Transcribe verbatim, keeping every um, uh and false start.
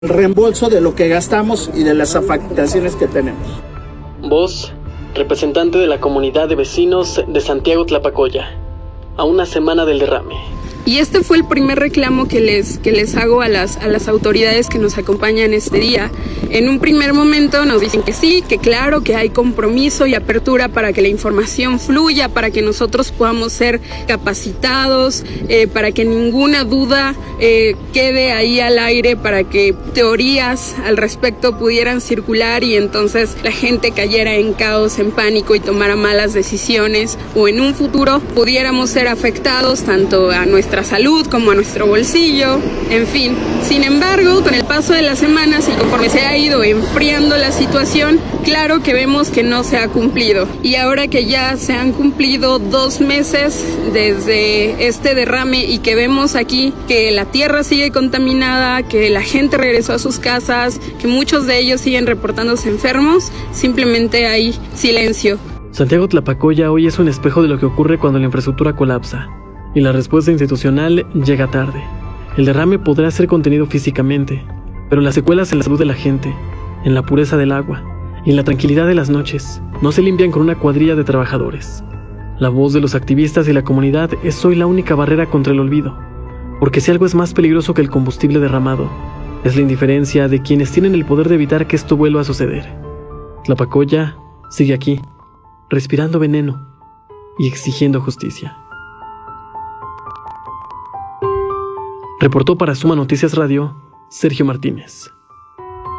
reembolso de lo que gastamos y de las afectaciones que tenemos. Voz, representante de la comunidad de vecinos de Santiago Tlapacoya, a una semana del derrame. Y este fue el primer reclamo que les, que les hago a las, a las autoridades que nos acompañan este día. En un primer momento nos dicen que sí, que claro, que hay compromiso y apertura para que la información fluya, para que nosotros podamos ser capacitados, eh, para que ninguna duda eh, quede ahí al aire, para que teorías al respecto pudieran circular y entonces la gente cayera en caos, en pánico y tomara malas decisiones, o en un futuro pudiéramos ser afectados tanto a nuestra salud como a nuestro bolsillo, en fin. Sin embargo, con el paso de las semanas y conforme se ha ido enfriando la situación, claro que vemos que no se ha cumplido. Y ahora que ya se han cumplido dos meses desde este derrame y que vemos aquí que la tierra sigue contaminada, que la gente regresó a sus casas, que muchos de ellos siguen reportándose enfermos, simplemente hay silencio. Santiago Tlapacoya hoy es un espejo de lo que ocurre cuando la infraestructura colapsa y la respuesta institucional llega tarde. El derrame podrá ser contenido físicamente, pero las secuelas en la salud de la gente, en la pureza del agua y en la tranquilidad de las noches no se limpian con una cuadrilla de trabajadores. La voz de los activistas y la comunidad es hoy la única barrera contra el olvido, porque si algo es más peligroso que el combustible derramado, es la indiferencia de quienes tienen el poder de evitar que esto vuelva a suceder. Tlapacoya sigue aquí, respirando veneno y exigiendo justicia. Reportó para Suma Noticias Radio, Sergio Martínez.